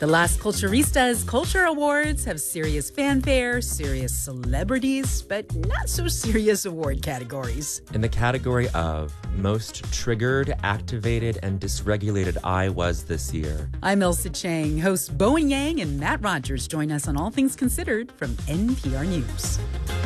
The Las Culturistas Culture Awards have serious fanfare, serious celebrities, but not so serious award categories. In the category of most triggered, activated, and dysregulated I was this year. I'm Ilsa Chang. Hosts Bowen Yang and Matt Rogers join us on All Things Considered from NPR News.